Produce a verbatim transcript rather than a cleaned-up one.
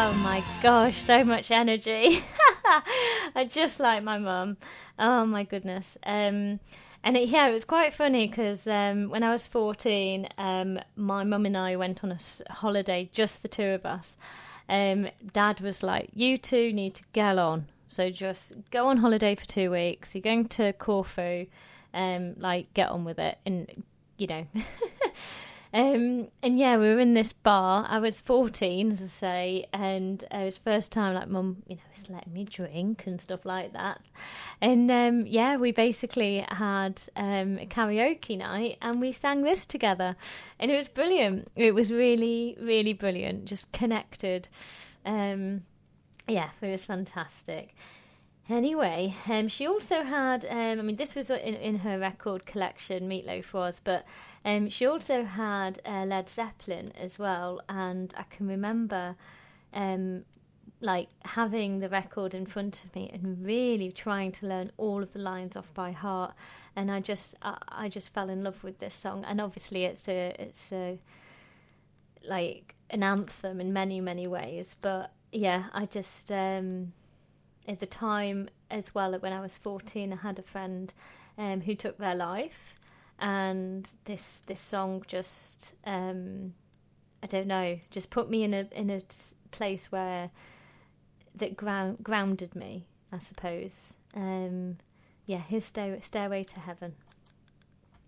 Oh my gosh, so much energy. I just like my mum. Oh my goodness. Um, and it, yeah, it was quite funny because um, when I was fourteen, um, my mum and I went on a s- holiday, just the two of us. Um, Dad was like, you two need to get on. So just go on holiday for two weeks. You're going to Corfu, um, like get on with it. And, you know, um, and yeah, we were in this bar. I was fourteen, as I say, and it was the first time like mum, you know, was letting me drink and stuff like that. And um, yeah, we basically had um, a karaoke night and we sang this together. And it was brilliant. It was really, really brilliant. Just connected. Um, yeah, it was fantastic. Anyway, um, she also had, um, I mean, this was in, in her record collection, Meatloaf was, but um, she also had uh, Led Zeppelin as well. And I can remember um, like having the record in front of me and really trying to learn all of the lines off by heart. And I just, I, I just fell in love with this song. And obviously, it's a, it's a, like an anthem in many, many ways. But yeah, I just um, at the time as well, when I was fourteen, I had a friend um, who took their life, and this this song just um, I don't know, just put me in a in a place where that ground grounded me, I suppose. Um, yeah, his stair- stairway to heaven.